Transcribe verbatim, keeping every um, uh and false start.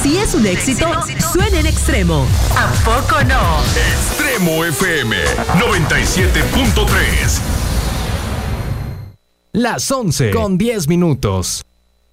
Si es un éxito, suena en Extremo. ¿A poco no? Extremo F M noventa y siete punto tres. Las once con diez minutos.